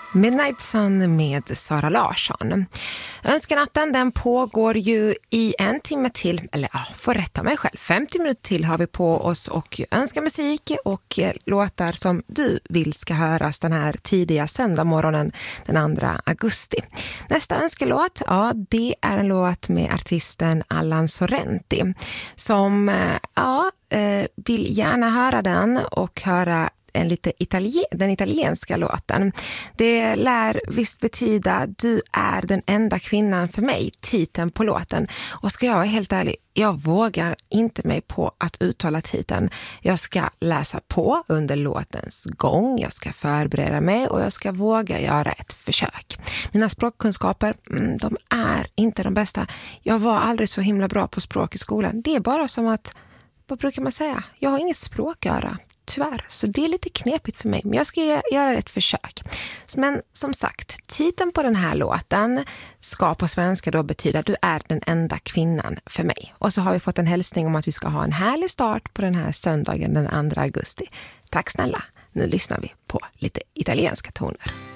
Midnight Sun med Sara Larsson. Önskanatten den pågår ju i en timme till, eller får rätta mig själv, 50 minuter till har vi på oss och önska musik och låtar som du vill ska höras den här tidiga söndagmorgonen den 2 augusti. Nästa önskelåt, det är en låt med artisten Allan Sorrenti som vill gärna höra den och höra den italienska låten. Det lär visst betyda Du är den enda kvinnan för mig, titeln på låten. Och ska jag vara helt ärlig, jag vågar inte mig på att uttala titeln. Jag ska läsa på under låtens gång, jag ska förbereda mig och jag ska våga göra ett försök. Mina språkkunskaper, de är inte de bästa. Jag var aldrig så himla bra på språk i skolan. Det är bara som att, vad brukar man säga? Jag har inget språköra. Tyvärr, så det är lite knepigt för mig. Men jag ska göra ett försök. Men som sagt, titeln på den här låten ska på svenska då betyda Du är den enda kvinnan för mig. Och så har vi fått en hälsning om att vi ska ha en härlig start på den här söndagen den 2 augusti. Tack snälla, nu lyssnar vi på lite italienska toner.